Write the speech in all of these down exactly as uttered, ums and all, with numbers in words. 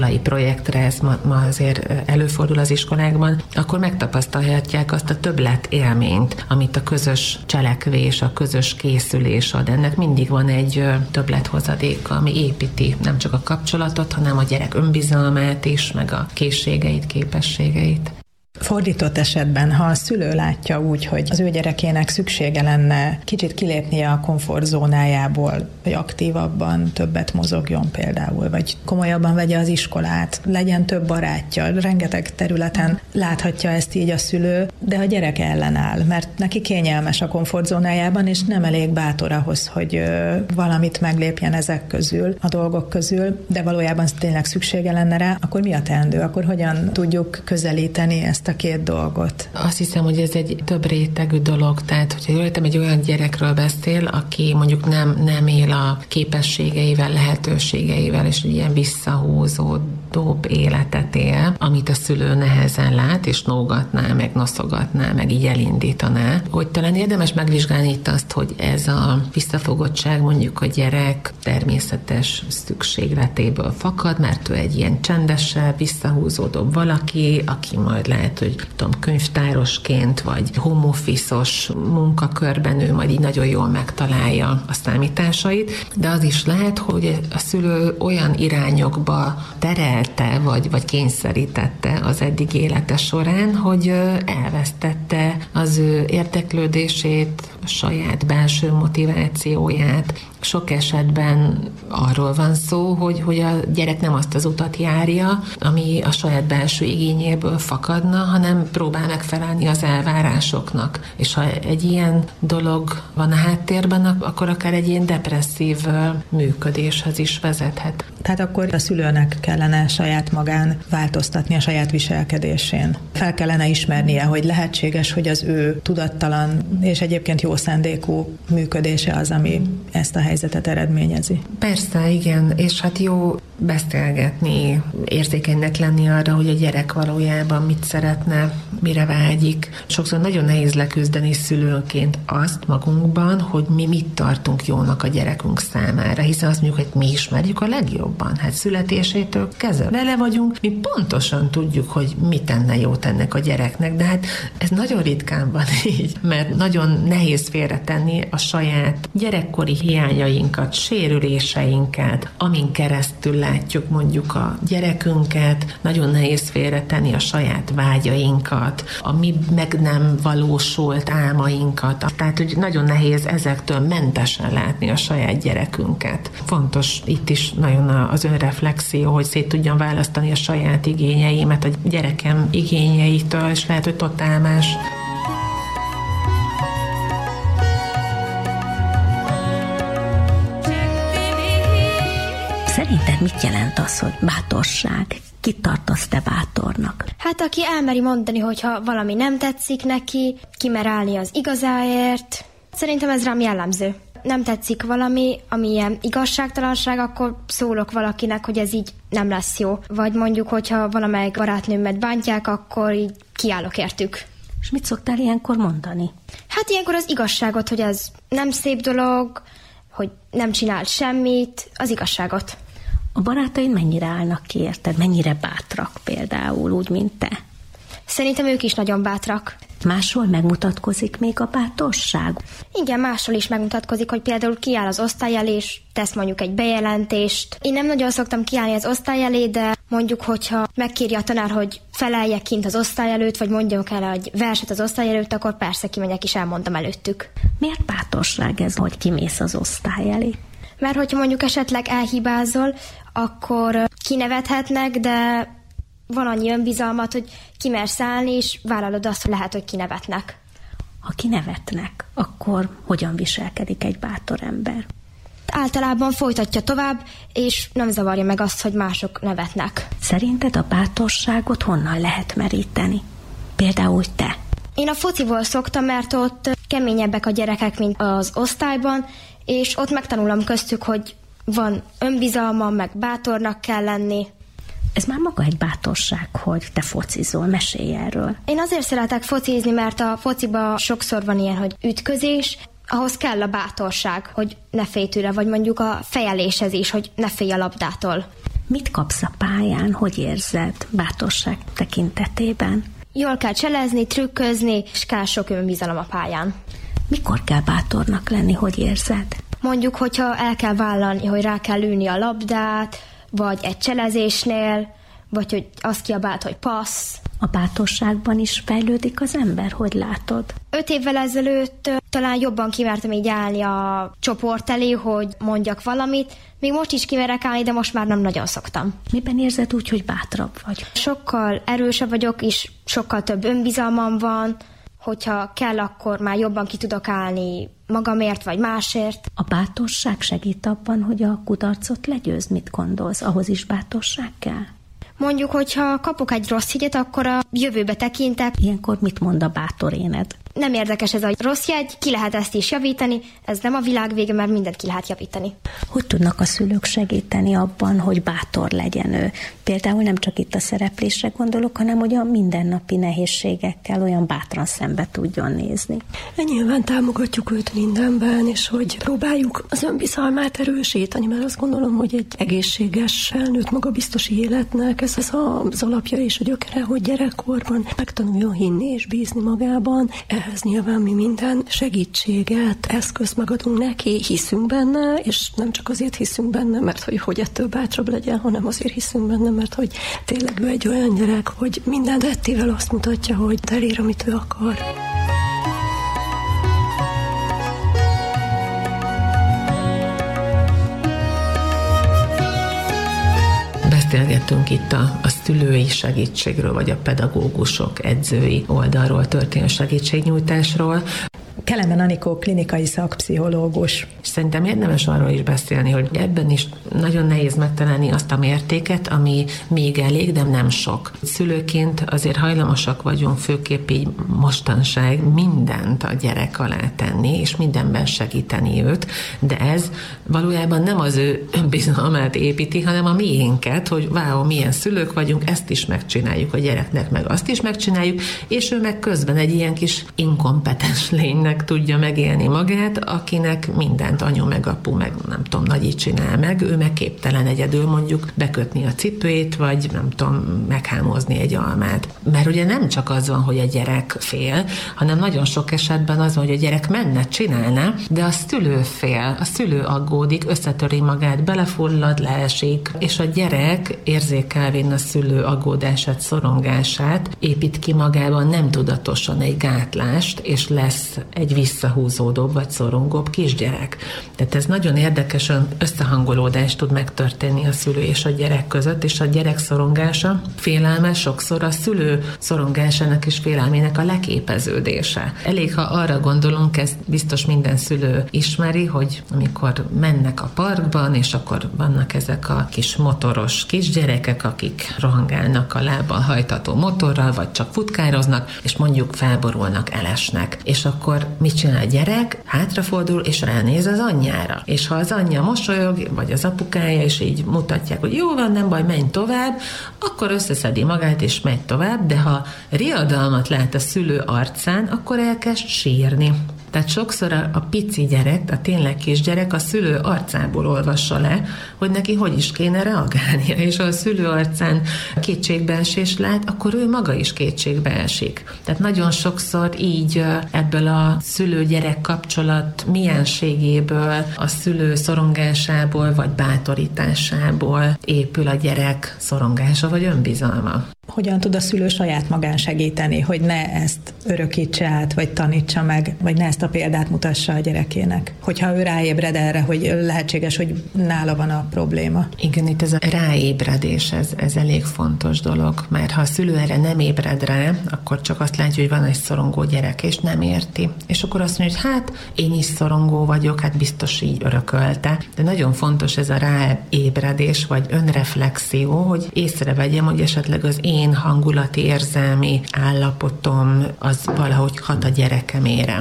projektre, ez ma, ma azért előfordul az iskolákban, akkor megtapasztalhatják azt a többlet élményt, amit a közös cselekvés, a közös készülés ad. Ennek mindig van egy többlethozadéka, ami építi nem csak a kapcsolatot, hanem a gyerek önbizalmát is, meg a készségeit, képességeit. Fordított esetben, ha a szülő látja úgy, hogy az ő gyerekének szüksége lenne kicsit kilépnie a komfortzónájából, vagy aktívabban többet mozogjon például, vagy komolyabban vegye az iskolát, legyen több barátja, rengeteg területen láthatja ezt így a szülő, de a gyerek ellenáll, mert neki kényelmes a komfortzónájában, és nem elég bátor ahhoz, hogy valamit meglépjen ezek közül, a dolgok közül, de valójában tényleg szüksége lenne rá, akkor mi a teendő? Akkor hogyan tudjuk közelíteni ezt a két dolgot? Azt hiszem, hogy ez egy több rétegű dolog, tehát hogyha jól értem, egy olyan gyerekről beszél, aki mondjuk nem, nem él a képességeivel, lehetőségeivel, és egy ilyen visszahúzódóbb életet él, amit a szülő nehezen lát, és nógatná, meg noszogatná, meg így elindítaná. Hogy talán érdemes megvizsgálni itt azt, hogy ez a visszafogottság mondjuk a gyerek természetes szükségletéből fakad, mert ő egy ilyen csendesebb, visszahúzódóbb valaki, aki majd lehet, hogy tudom, könyvtárosként, vagy home office-os munkakörben ő majd így nagyon jól megtalálja a számításait, de az is lehet, hogy a szülő olyan irányokba terelte, vagy, vagy kényszerítette az eddig élete során, hogy elvesztette az ő érdeklődését, a saját belső motivációját. Sok esetben arról van szó, hogy, hogy a gyerek nem azt az utat járja, ami a saját belső igényéből fakadna, hanem próbál megfelelni az elvárásoknak. És ha egy ilyen dolog van a háttérben, akkor akár egy ilyen depresszív működéshez is vezethet. Tehát akkor a szülőnek kellene saját magán változtatni a saját viselkedésén. Fel kellene ismernie, hogy lehetséges, hogy az ő tudattalan és egyébként jó szándékú működése az, ami ezt a helyzetet eredményezi. Persze, igen, és hát jó beszélgetni, érzékenynek lenni arra, hogy a gyerek valójában mit szeretne, mire vágyik. Sokszor nagyon nehéz leküzdeni szülőként azt magunkban, hogy mi mit tartunk jónak a gyerekünk számára, hiszen azt mondjuk, hogy mi ismerjük a legjobban. Hát születésétől kezdve vele vagyunk, mi pontosan tudjuk, hogy mit tenne jót ennek a gyereknek, de hát ez nagyon ritkán van így, mert nagyon nehéz félretenni a saját gyerekkori hiányainkat, sérüléseinket, amin keresztül látjuk mondjuk a gyerekünket, nagyon nehéz félretenni a saját vágyainkat, a mi meg nem valósult álmainkat. Tehát, hogy nagyon nehéz ezektől mentesen látni a saját gyerekünket. Fontos itt is nagyon az önreflexió, hogy szét tudjam választani a saját igényeimet a gyerekem igényeitől, és lehet, hogy totál más. Szerinted mit jelent az, hogy bátorság? Kit tartasz te bátornak? Hát aki elmeri mondani, hogyha valami nem tetszik neki, kimer állni az igazáért. Szerintem ez rám jellemző. Nem tetszik valami, ami ilyen igazságtalanság, akkor szólok valakinek, hogy ez így nem lesz jó. Vagy mondjuk, hogyha valamelyik barátnőmet bántják, akkor így kiállok értük. És mit szoktál ilyenkor mondani? Hát ilyenkor az igazságot, hogy ez nem szép dolog, hogy nem csinált semmit, az igazságot. A barátaid mennyire állnak ki, érted? Mennyire bátrak például, úgy, mint te? Szerintem ők is nagyon bátrak. Máshol megmutatkozik még a bátorság? Igen, máshol is megmutatkozik, hogy például kiáll az osztály elé, és tesz mondjuk egy bejelentést. Én nem nagyon szoktam kiállni az osztály elé, de mondjuk, hogyha megkéri a tanár, hogy feleljek kint az osztály előtt, vagy mondjak el egy verset az osztály előtt, akkor persze kimegyek és elmondom előttük. Miért bátorság ez, hogy kimész az osztály elé? Mert hogyha mondjuk esetleg elhibázol, akkor kinevethetnek, de van annyi önbizalmat, hogy kimersz állni, és vállalod azt, hogy lehet, hogy kinevetnek. Ha kinevetnek, akkor hogyan viselkedik egy bátor ember? Általában folytatja tovább, és nem zavarja meg azt, hogy mások nevetnek. Szerinted a bátorságot honnan lehet meríteni? Például te. Én a fociból szoktam, mert ott keményebbek a gyerekek, mint az osztályban, és ott megtanulom köztük, hogy van önbizalmam, meg bátornak kell lenni. Ez már maga egy bátorság, hogy te focizol, mesélj erről. Én azért szeretek focizni, mert a fociba sokszor van ilyen, hogy ütközés, ahhoz kell a bátorság, hogy ne félj tőle, vagy mondjuk a fejeléshez is, hogy ne félj a labdától. Mit kapsz a pályán, hogy érzed bátorság tekintetében? Jól kell cselezni, trükközni, és kell sok önbizalom a pályán. Mikor kell bátornak lenni, hogy érzed? Mondjuk, hogyha el kell vállalni, hogy rá kell ülni a labdát, vagy egy cselezésnél, vagy hogy azt kiabált, hogy passz. A bátorságban is fejlődik az ember, hogy látod? Öt évvel ezelőtt talán jobban kimertem így állni a csoport elé, hogy mondjak valamit. Még most is kimerek állni, de most már nem nagyon szoktam. Miben érzed úgy, hogy bátrabb vagy? Sokkal erősebb vagyok, és sokkal több önbizalmam van. Hogyha kell, akkor már jobban ki tudok állni magamért vagy másért. A bátorság segít abban, hogy a kudarcot legyőzd, mit gondolsz? Ahhoz is bátorság kell? Mondjuk, hogyha kapok egy rossz jegyet, akkor a jövőbe tekintek. Ilyenkor mit mond a bátor éned? Nem érdekes ez a rossz jegy, ki lehet ezt is javítani, ez nem a világ vége, mert mindent ki lehet javítani. Hogy tudnak a szülők segíteni abban, hogy bátor legyen ő? Például nem csak itt a szereplésre gondolok, hanem hogy a mindennapi nehézségekkel olyan bátran szembe tudjon nézni. Nyilván támogatjuk őt mindenben, és hogy próbáljuk az önbizalmát erősíteni, mert azt gondolom, hogy egy egészséges, felnőtt, magabiztos életnek ez az az alapja és a gyökere, hogy gyerekkorban megtanuljon hinni és bízni magában. Ehhez nyilván mi minden segítséget, eszközt megadunk neki, hiszünk benne, és nem csak azért hiszünk benne, mert hogy, hogy ettől bátrabb legyen, hanem azért hiszünk benne, mert hogy tényleg ő egy olyan gyerek, hogy minden tettével azt mutatja, hogy elér, amit ő akar. Beszélgettünk itt a, a szülői segítségről, vagy a pedagógusok, edzői oldalról történő segítségnyújtásról. Kelemen Anikó klinikai szakpszichológus. Szerintem érdemes arról is beszélni, hogy ebben is nagyon nehéz megtalálni azt a mértéket, ami még elég, de nem sok. Szülőként azért hajlamosak vagyunk főképp így mostanság mindent a gyerek alá tenni, és mindenben segíteni őt, de ez valójában nem az ő önbizalmát építi, hanem a miénket, hogy váó, milyen szülők vagyunk, ezt is megcsináljuk a gyereknek, meg azt is megcsináljuk, és ő meg közben egy ilyen kis inkompetens lénynek tudja megélni magát, akinek mindent anyu meg apu meg nem tudom, nagyi csinál meg, ő meg képtelen egyedül mondjuk bekötni a cipőjét, vagy nem tudom, meghámozni egy almát. Mert ugye nem csak az van, hogy a gyerek fél, hanem nagyon sok esetben az van, hogy a gyerek menne, csinálna, de a szülő fél, a szülő aggódik, összetöri magát, belefullad, leesik, és a gyerek érzékelvén a szülő aggódását, szorongását épít ki magában nem tudatosan egy gátlást, és lesz egy visszahúzódóbb vagy szorongóbb kisgyerek. Tehát ez nagyon érdekesen összehangolódást tud megtörténni a szülő és a gyerek között, és a gyerek szorongása, félelme sokszor a szülő szorongásának és félelmének a leképeződése. Elég, ha arra gondolunk, ezt biztos minden szülő ismeri, hogy amikor mennek a parkban, és akkor vannak ezek a kis motoros kisgyerekek, akik rohangálnak a lábbal hajtató motorral, vagy csak futkároznak, és mondjuk felborulnak, elesnek. És akkor mit csinál a gyerek? Hátrafordul, és ránéz az anyjára. És ha az anyja mosolyog, vagy az apukája, és így mutatják, hogy jó van, nem baj, menj tovább, akkor összeszedi magát, és megy tovább, de ha riadalmat lát a szülő arcán, akkor elkezd sírni. Tehát sokszor a, a pici gyerek, a tényleg kisgyerek a szülő arcából olvassa le, hogy neki hogy is kéne reagálnia, és ha a szülő arcán kétségbeesést lát, akkor ő maga is kétségbe esik. Tehát nagyon sokszor így ebből a szülő-gyerek kapcsolat mienségéből, a szülő szorongásából, vagy bátorításából épül a gyerek szorongása, vagy önbizalma. Hogyan tud a szülő saját magán segíteni, hogy ne ezt örökítse át, vagy tanítsa meg, vagy ne ezt a példát mutassa a gyerekének? Hogyha ő ráébred erre, hogy lehetséges, hogy nála van a probléma. Igen, itt ez a ráébredés, ez, ez elég fontos dolog, mert ha a szülő erre nem ébred rá, akkor csak azt látja, hogy van egy szorongó gyerek, és nem érti. És akkor azt mondja, hogy hát én is szorongó vagyok, hát biztos így örökölte. De nagyon fontos ez a ráébredés, vagy önreflexió, hogy észrevegyem, hogy esetleg az én hangulati, érzelmi állapotom az valahogy hat a gyerekemére. És hogy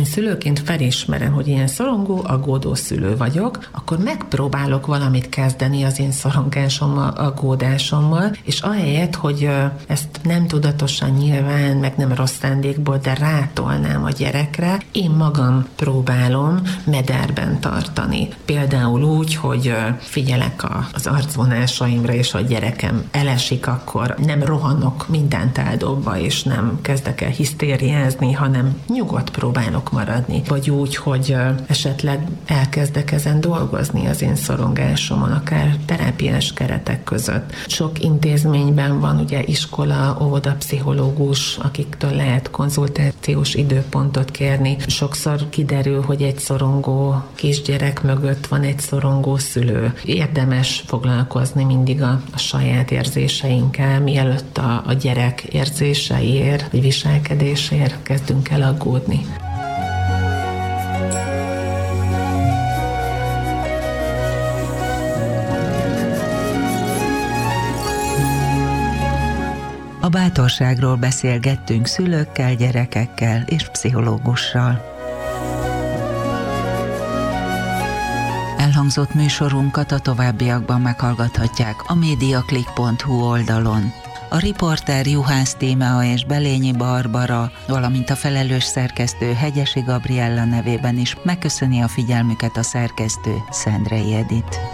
én szülőként felismerem, hogy ilyen szorongó, aggódó szülő vagyok, akkor megpróbálok valamit kezdeni az én szorongásommal, aggódásommal, és ahelyett, hogy ezt nem tudatosan nyilván, meg nem rossz szándékból, de rátolnám a gyerekre, én magam próbálom mederben tartani. Például úgy, hogy figyelek az arcvonásaimra, és ha a gyerekem elesik, akkor nem rohanok mindent eldobva, és nem kezdek el hisztériázni, hanem nyugodt próbálok maradni. Vagy úgy, hogy esetleg elkezdek ezen dolgozni az én szorongásomon, akár terápiás keretek között. Sok intézményben van ugye iskola, óvoda, pszichológus, akiktől lehet konzultációs időpontot kérni. Sokszor kiderül, hogy egy szorongó kisgyerek mögött van egy szorongó szülő. Érdemes foglalkozni mindig a, a saját érzéseinkkel, mielőtt a, a gyerek érzéseiért, vagy viselkedésért kezdünk el aggódni. A bátorságról beszélgettünk szülőkkel, gyerekekkel és pszichológussal. Elhangzott műsorunkat a továbbiakban meghallgathatják a mediaclick pont hu oldalon. A riporter Juhász Tímea és Belényi Barbara, valamint a felelős szerkesztő Hegyesi Gabriella nevében is megköszöni a figyelmüket a szerkesztő Szendrei Edit.